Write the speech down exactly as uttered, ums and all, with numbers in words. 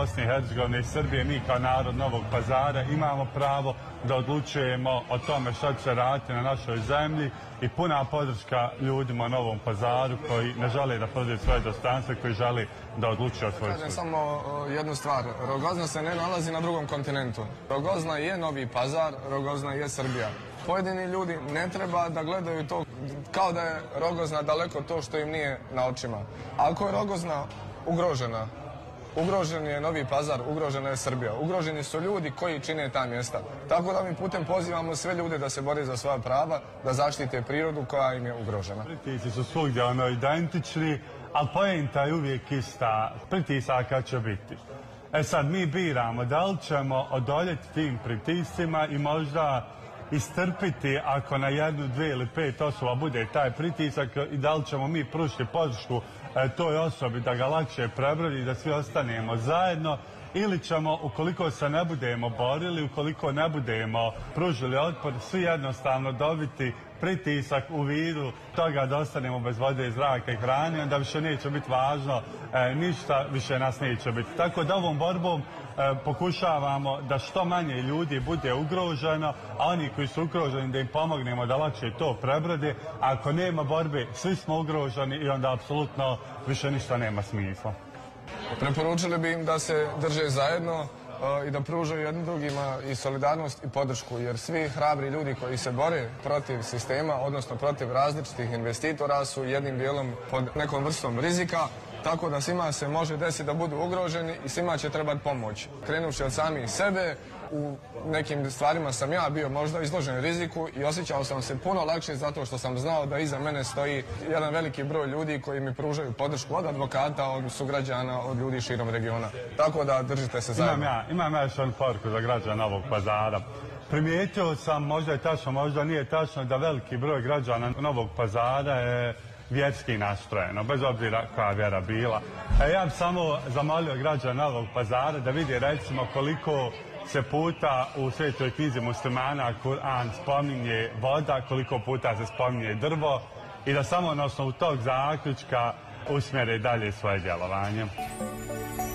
Bosne i Hercegovine i Srbije, mi kao narod Novog Pazara imamo pravo da odlučujemo o tome što će se raditi na našoj zemlji i puna podrška ljudima u Novom Pazaru koji ne žele da prodaju svoje dostojanstvo i koji žele da odlučuju o svojoj sudbini. Samo jednu stvar, Rogozna se ne nalazi na drugom kontinentu. Rogozna je Novi Pazar, Rogozna je Srbija. Pojedini ljudi ne treba da gledaju to kao da je Rogozna daleko to što im nije na očima. Ako je Rogozna ugrožena, ugrožen je Novi Pazar, ugrožena je Srbija. Ugroženi su ljudi koji čine ta mjesta. Tako da mi putem pozivamo sve ljude da se bore za svoja prava, da zaštite prirodu koja im je ugrožena. Pritisci su svugdje ono identični, ali poenta je uvijek ista. Pritisaka će biti. E sad, mi biramo da li ćemo odoljeti tim pritiscima i možda istrpiti ako na jednu, dvije ili pet osoba bude taj pritisak i da li ćemo mi pružiti podršku e, toj osobi da ga lakše prebrodi i da svi ostanemo zajedno, ili ćemo, ukoliko se ne budemo borili, ukoliko ne budemo pružili otpor, svi jednostavno dobiti pritisak u vidu toga da ostanemo bez vode, zraka i hrane, onda više neće biti važno, e, ništa više nas neće biti. Tako da ovom borbom e, pokušavamo da što manje ljudi bude ugroženo, a oni koji su ugroženi da im pomognemo da lakše to prebrode. Ako nema borbe, svi smo ugroženi i onda apsolutno više ništa nema smisla. Preporučili bi im da se drže zajedno i da pružaju jednim drugima i solidarnost i podršku, jer svi hrabri ljudi koji se bore protiv sistema, odnosno protiv različitih investitora, su jednim dijelom pod nekom vrstom rizika, tako da svima se može desiti da budu ugroženi i svima će trebati pomoć. Krenuši od samih sebe, u nekim stvarima sam ja bio možda izložen riziku i osjećao sam se puno lakše zato što sam znao da iza mene stoji jedan veliki broj ljudi koji mi pružaju podršku, od advokata, od sugrađana, od ljudi širom regiona. Tako da držite se zajedno. Imam ja, imam ja još jednu poruku za građana Novog Pazara. Primijetio sam, možda je tačno, možda nije tačno, da veliki broj građana Novog Pazara je vjerski nastrojeno, bez obzira koja vjera bila. E, ja bih samo zamolio građana Novog Pazara da vidi recimo koliko se puta u Svetoj knjizi muslimana Kur'an spominje voda, koliko puta se spominje drvo i da samo na osnovu tog zaključka usmjere dalje svoje djelovanje.